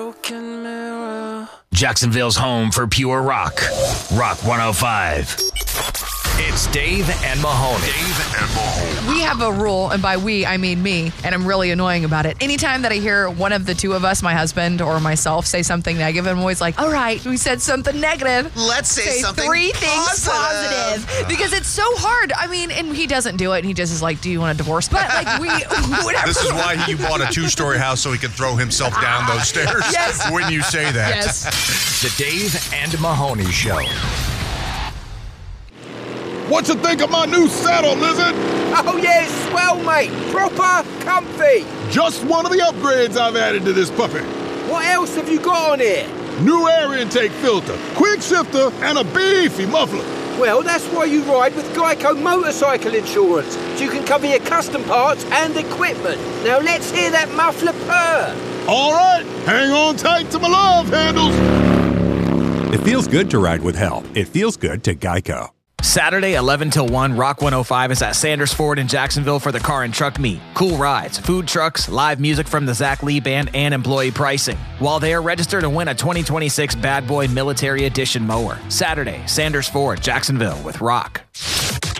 Broken mirror. Jacksonville's home for pure rock. Rock 105. It's Dave and Mahoney. We have a rule, and by we, I mean me, and I'm really annoying about it. Anytime that I hear one of the two of us, my husband or myself, say something negative, I'm always like, all right, we said something negative. Let's say something three things positive. Because it's so hard. I mean, and he doesn't do it, and he just is like, do you want a divorce? But like whatever. This is why he bought a 2-story house so he could throw himself down those stairs. Yes. When you say that. Yes. The Dave and Mahoney Show. What you think of my new saddle, Lizard? Oh yeah, it's swell, mate. Proper comfy. Just one of the upgrades I've added to this puppy. What else have you got on here? New air intake filter, quick shifter, and a beefy muffler. Well, that's why you ride with Geico Motorcycle Insurance, so you can cover your custom parts and equipment. Now let's hear that muffler purr. All right, hang on tight to my love handles. It feels good to ride with help. It feels good to Geico. Saturday, 11 till 1, Rock 105 is at Sanders Ford in Jacksonville for the car and truck meet. Cool rides, food trucks, live music from the Zach Lee Band, and employee pricing. While they are registered to win a 2026 Bad Boy Military Edition mower. Saturday, Sanders Ford, Jacksonville with Rock.